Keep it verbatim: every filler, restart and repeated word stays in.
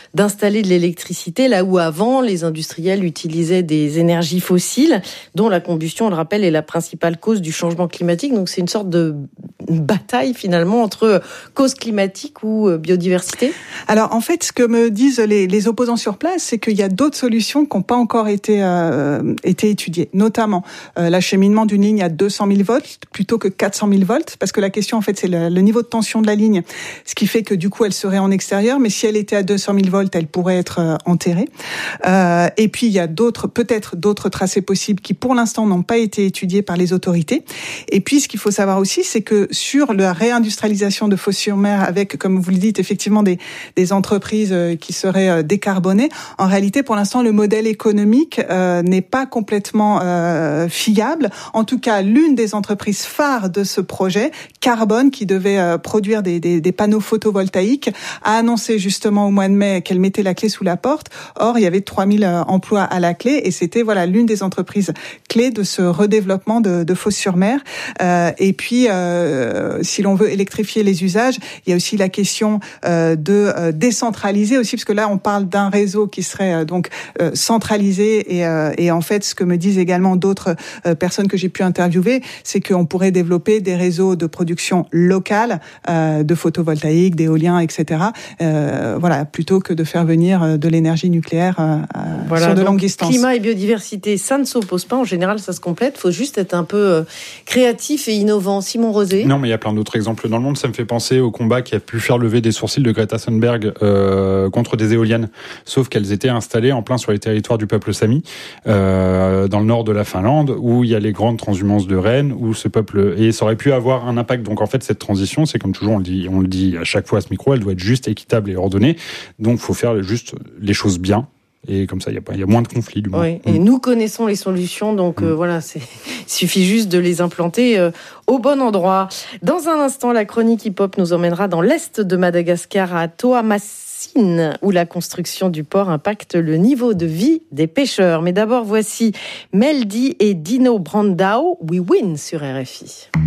d'installer de l'électricité là où avant les industriels utilisaient des énergies fossiles, dont la combustion, on le rappelle, est la principale cause du changement climatique. Donc c'est une sorte de bataille finalement entre cause climatique ou biodiversité. Alors en fait, ce que me disent les, les opposants sur place, c'est qu'il y a d'autres solutions qui n'ont pas encore été euh, été étudiées, notamment euh, l'acheminement d'une ligne à deux cent mille volts plutôt que quatre cent mille volts, parce que la question en fait c'est le, le niveau de tension de la ligne, ce qui fait que du coup elle serait en extérieur, mais si elle était à deux cent mille volts, elle pourrait être euh, enterrée. Euh, et puis il y a d'autres, peut-être d'autres tracés possibles qui pour l'instant n'ont pas été étudiés par les autorités. Et puis ce qu'il faut savoir aussi, c'est que sur la réindustrialisation de Fos-sur-Mer, avec, comme vous le dites, effectivement des, des entreprises qui seraient décarbonées, en réalité, pour l'instant, le modèle économique euh, n'est pas complètement euh, fiable. En tout cas, l'une des entreprises phares de ce projet, Carbone, qui devait euh, produire des, des, des panneaux photovoltaïques, a annoncé justement au mois de mai qu'elle mettait la clé sous la porte. Or, il y avait trois mille emplois à la clé et c'était voilà l'une des entreprises clés de ce redéveloppement de, de Fos-sur-Mer. Euh, et puis, euh, si l'on veut électrifier les usages, il y a aussi la question euh, de euh, décentraliser aussi, parce que là, on parle d'un réseau qui serait euh, donc euh, centralisé et, euh, et en fait, ce que me disent également d'autres euh, personnes que j'ai pu interviewer, c'est qu'on pourrait développer des réseaux de production locale euh, de photovoltaïque, d'éolien, et cetera. Euh, voilà, plutôt que de faire venir de l'énergie nucléaire euh, voilà, sur de longues distances. Climat et biodiversité, ça ne s'oppose pas. En général, ça se complète. Il faut juste être un peu euh, créatif et innovant. Simon Rosé. Non, mais il y a plein d'autres exemples dans le monde. Ça me fait penser au combat qui a pu faire lever des sourcils de Greta Thunberg euh, contre des éoliennes, sauf qu'elles étaient installées en plein sur les territoires du peuple Sami, euh, dans le nord de la Finlande, où il y a les grandes transhumances de rennes, où ce peuple et ça aurait pu avoir un impact. Donc en fait, cette transition, c'est comme toujours on le dit, on le dit à chaque fois à ce micro, elle doit être juste, équitable et ordonnée. Donc faut faire juste les choses bien. Et comme ça, il y a pas, il y a moins de conflits du moins. Oui, et mmh. nous connaissons les solutions, donc mmh. euh, voilà, c'est, il suffit juste de les implanter euh, au bon endroit. Dans un instant, la chronique hip-hop nous emmènera dans l'est de Madagascar, à Toamasine, où la construction du port impacte le niveau de vie des pêcheurs. Mais d'abord, voici Meldy et Dino Brandao, We Win sur R F I.